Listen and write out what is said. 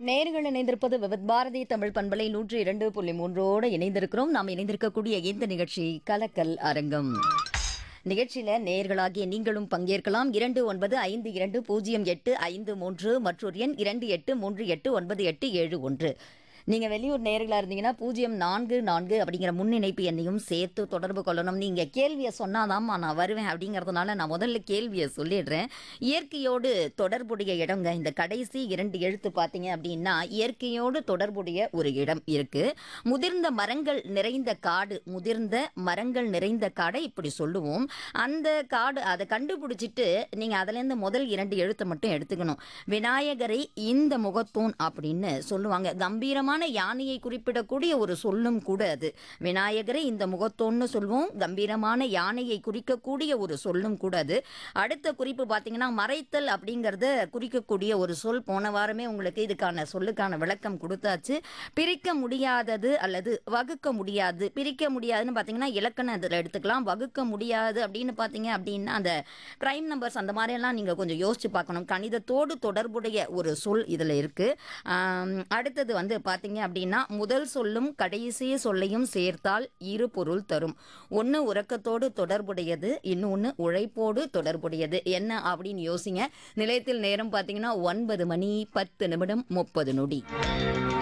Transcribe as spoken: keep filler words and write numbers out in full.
நேயர்கள் இணைந்திருப்பது விவித் பாரதி தமிழ் பண்பலை நூற்றி இரண்டு புள்ளி மூன்றோடு இணைந்திருக்கிறோம். நாம் இணைந்திருக்கக்கூடிய இந்த நிகழ்ச்சி கலக்கல் அரங்கம். நிகழ்ச்சியில நேயர்களாகிய நீங்களும் பங்கேற்கலாம். இரண்டு ஒன்பது ஐந்து இரண்டு பூஜ்ஜியம் எட்டு ஐந்து மூன்று மற்றொரு எண் இரண்டு எட்டு மூன்று எட்டு ஒன்பது எட்டு ஏழு ஒன்று. நீங்கள் வெளியூர் நேர்களாக இருந்தீங்கன்னா பூஜ்ஜியம் நான்கு நான்கு அப்படிங்கிற முன்னிணைப்பு எண்ணையும் சேர்த்து தொடர்பு கொள்ளணும். நீங்கள் கேள்வியை சொன்னாதாம்மா நான் வருவேன் அப்படிங்கிறதுனால நான் முதல்ல கேள்வியை சொல்லிடுறேன். இயற்கையோடு தொடர்புடைய இடங்க இந்த கடைசி இரண்டு எழுத்து பார்த்தீங்க அப்படின்னா இயற்கையோடு தொடர்புடைய ஒரு இடம் இருக்குது. முதிர்ந்த மரங்கள் நிறைந்த காடு, முதிர்ந்த மரங்கள் நிறைந்த காடை இப்படி சொல்லுவோம். அந்த காடு அதை கண்டுபிடிச்சிட்டு நீங்கள் அதுலேருந்து முதல் இரண்டு எழுத்தை மட்டும் எடுத்துக்கணும். விநாயகரை இந்த முகத்தூண் அப்படின்னு சொல்லுவாங்க. கம்பீரமான யானையை குறிப்பிடக்கூடிய ஒரு சொல்லும் கூட அது. விநாயகரை இந்த முகத்தோன்னு சொல்லுவோம். கம்பீரமான யானையை குறிக்கக்கூடிய ஒரு சொல்லும் கூட அது. அடுத்த குறிப்பு பார்த்தீங்கன்னா மறைத்தல் அப்படிங்கிறத குறிக்கக்கூடிய ஒரு சொல். போன வாரமே உங்களுக்கு இதுக்கான சொல்லுக்கான விளக்கம் கொடுத்தாச்சு. பிரிக்க முடியாதது அல்லது வகுக்க முடியாது. பிரிக்க முடியாதுன்னு பார்த்தீங்கன்னா இலக்கணம் இதில் எடுத்துக்கலாம். வகுக்க முடியாது அப்படின்னு பார்த்தீங்க அப்படின்னா அந்த பிரைம் நம்பர்ஸ் அந்த மாதிரியெல்லாம் நீங்கள் கொஞ்சம் யோசிச்சு பார்க்கணும். கணிதத்தோடு தொடர்புடைய ஒரு சொல் இதில் இருக்குது. அடுத்தது வந்து பார்த்தீங்க அப்படின்னா முதல் சொல்லும் கடைசி சொல்லையும் சேர்த்தால் இரு பொருள் தரும். ஒன்று உறக்கத்தோடு தொடர்புடையது, இன்னொன்று உழைப்போடு தொடர்புடையது. என்ன அப்படின்னு யோசிங்க. நிலையத்தில் நேரம் பார்த்தீங்கன்னா ஒன்பது மணி பத்து நிமிடம் முப்பது நொடி.